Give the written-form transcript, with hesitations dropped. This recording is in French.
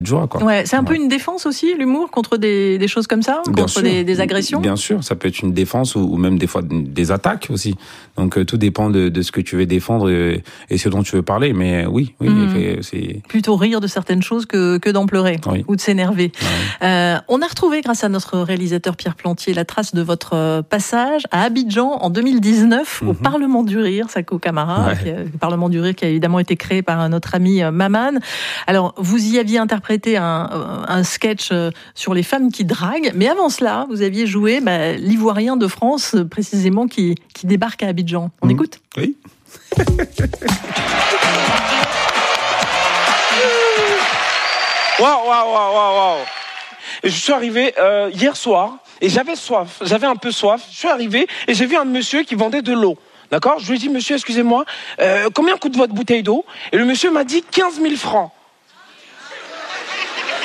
joie, quoi. Ouais, c'est un peu une défense aussi, l'humour, contre des choses comme ça, contre des agressions. Bien sûr, ça peut être une défense ou même des fois des attaques aussi. Donc tout dépend de ce que tu veux défendre et ce dont tu veux parler. Mais oui, c'est plutôt rire de certaines choses que d'en pleurer ou de s'énerver. Ouais. On a retrouvé, grâce à notre réalisateur Pierre Plantier, la trace de votre passage à Abidjan en 2019 au Parlement du Rire, Sako Camara, le Parlement du Rire qui a évidemment été créé par notre ami Maman. Alors, vous y aviez interprété un sketch sur les femmes qui draguent, mais avant cela, vous aviez joué l'Ivoirien de France, précisément, qui débarque à Abidjan. On écoute ? Oui. Waouh. Je suis arrivé hier soir et j'avais soif. J'avais un peu soif. Je suis arrivé et j'ai vu un monsieur qui vendait de l'eau. D'accord ? Je lui ai dit, monsieur, excusez-moi, combien coûte votre bouteille d'eau ? Et le monsieur m'a dit 15 000 francs.